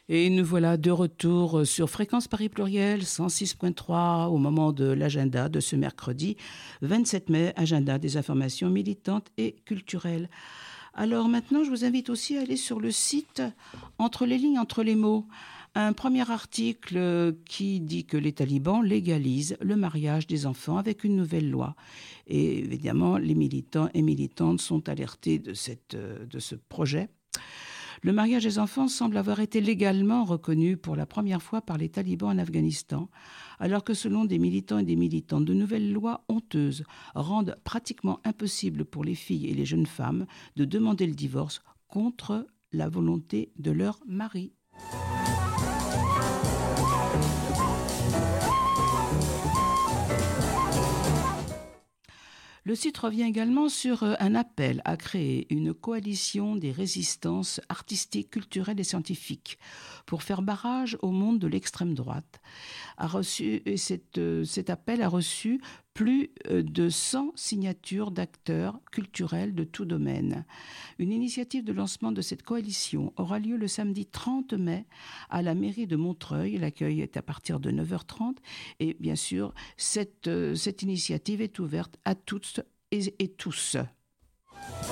Et nous voilà de retour sur Fréquence Paris Pluriel 106.3 au moment de l'agenda de ce mercredi 27 mai, agenda des informations militantes et culturelles. Alors maintenant, je vous invite aussi à aller sur le site Entre les lignes, entre les mots. Un premier article qui dit que les talibans légalisent le mariage des enfants avec une nouvelle loi. Et évidemment, les militants et militantes sont alertés de ce projet. Le mariage des enfants semble avoir été légalement reconnu pour la première fois par les talibans en Afghanistan, alors que selon des militants et des militantes, de nouvelles lois honteuses rendent pratiquement impossible pour les filles et les jeunes femmes de demander le divorce contre la volonté de leur mari. Le site revient également sur un appel à créer une coalition des résistances artistiques, culturelles et scientifiques pour faire barrage au monde de l'extrême droite. Cet appel a reçu plus de 100 signatures d'acteurs culturels de tout domaine. Une initiative de lancement de cette coalition aura lieu le samedi 30 mai à la mairie de Montreuil. L'accueil est à partir de 9h30 et bien sûr, cette initiative est ouverte à toutes et tous.